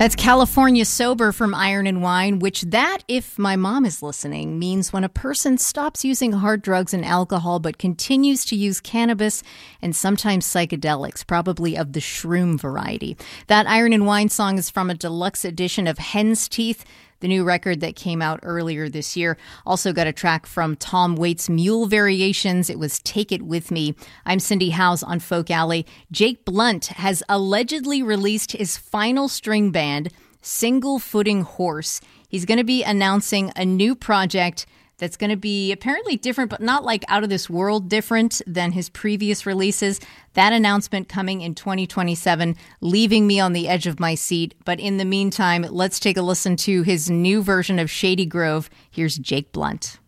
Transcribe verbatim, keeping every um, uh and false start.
That's California Sober from Iron and Wine, which that, if my mom is listening, means when a person stops using hard drugs and alcohol but continues to use cannabis and sometimes psychedelics, probably of the shroom variety. That Iron and Wine song is from a deluxe edition of Hen's Teeth, the new record that came out earlier this year. Also got a track from Tom Waits' Mule Variations. It was Take It With Me. I'm Cindy Howes on Folk Alley. Jake Blunt has allegedly released his final string band, Single Footing Horse. He's going to be announcing a new project that's going to be apparently different, but not like out of this world different than his previous releases. That announcement coming in twenty twenty-seven, leaving me on the edge of my seat. But in the meantime, let's take a listen to his new version of Shady Grove. Here's Jake Blunt.